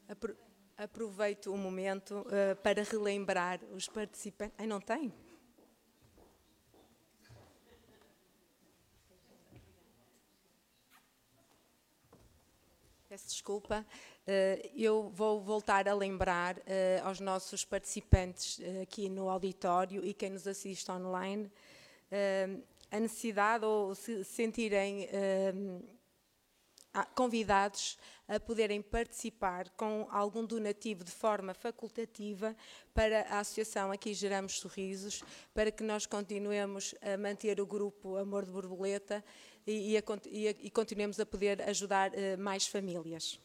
Aproveito o momento para relembrar os participantes. Ai, não tem? Peço desculpa. Eu vou voltar a lembrar aos nossos participantes aqui no auditório e quem nos assiste online a necessidade ou se sentirem convidados a poderem participar com algum donativo de forma facultativa para a Associação Aqui Geramos Sorrisos, para que nós continuemos a manter o grupo Amor de Borboleta e continuemos a poder ajudar mais famílias.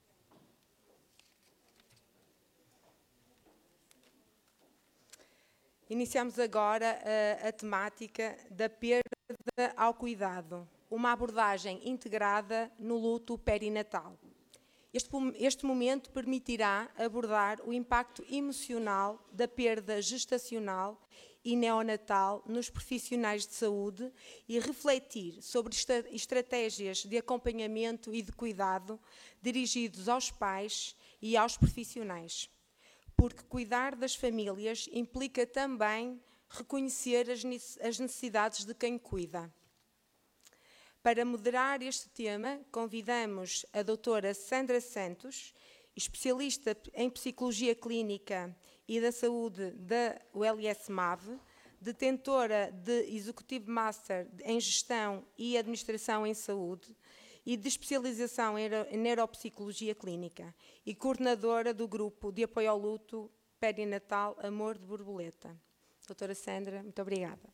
Iniciamos agora a temática da perda ao cuidado, uma abordagem integrada no luto perinatal. Este momento permitirá abordar o impacto emocional da perda gestacional e neonatal nos profissionais de saúde e refletir sobre estratégias de acompanhamento e de cuidado dirigidos aos pais e aos profissionais. Porque cuidar das famílias implica também reconhecer as necessidades de quem cuida. Para moderar este tema, convidamos a doutora Sandra Santos, especialista em Psicologia Clínica e da Saúde da ULS-MAV, detentora de Executive Master em Gestão e Administração em Saúde e de especialização em Neuropsicologia Clínica e coordenadora do Grupo de Apoio ao Luto Perinatal Amor de Borboleta. Doutora Sandra, muito obrigada.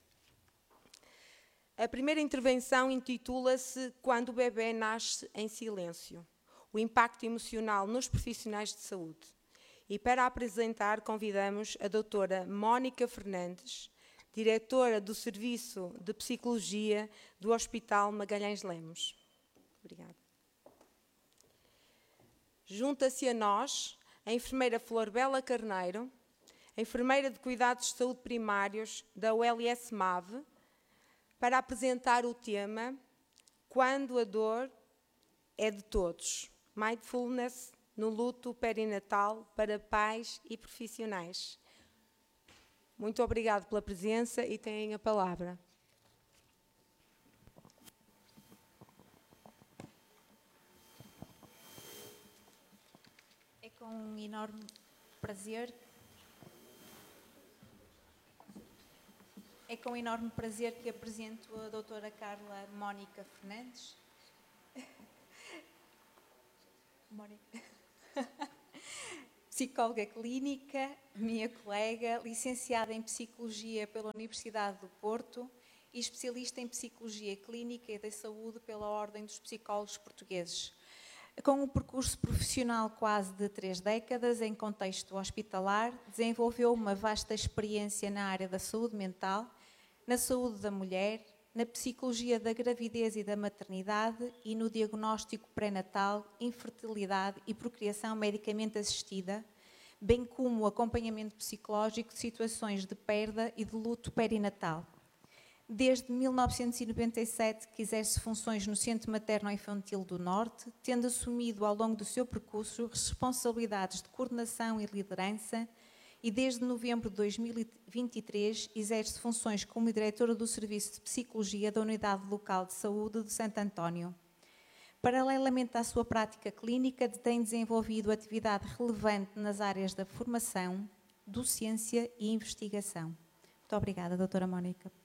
A primeira intervenção intitula-se Quando o bebê nasce em silêncio, o impacto emocional nos profissionais de saúde. E para a apresentar convidamos a doutora Mónica Fernandes, diretora do Serviço de Psicologia do Hospital Magalhães Lemos. Obrigada. Junta-se a nós a enfermeira Flor Bela Carneiro, enfermeira de Cuidados de Saúde Primários da ULS-MAV, para apresentar o tema Quando a dor é de todos, Mindfulness no luto perinatal para pais e profissionais. Muito obrigada pela presença e têm a palavra. É com um enorme prazer que apresento a doutora Carla Mónica Fernandes, psicóloga clínica, minha colega, licenciada em Psicologia pela Universidade do Porto e especialista em Psicologia Clínica e da Saúde pela Ordem dos Psicólogos Portugueses. Com um percurso profissional quase de 3 décadas em contexto hospitalar, desenvolveu uma vasta experiência na área da saúde mental, na saúde da mulher, na psicologia da gravidez e da maternidade e no diagnóstico pré-natal, infertilidade e procriação medicamente assistida, bem como o acompanhamento psicológico de situações de perda e de luto perinatal. Desde 1997 que exerce funções no Centro Materno-Infantil do Norte, tendo assumido ao longo do seu percurso responsabilidades de coordenação e liderança, e desde novembro de 2023 exerce funções como diretora do Serviço de Psicologia da Unidade Local de Saúde de Santo António. Paralelamente à sua prática clínica, tem desenvolvido atividade relevante nas áreas da formação, docência e investigação. Muito obrigada, doutora Mónica.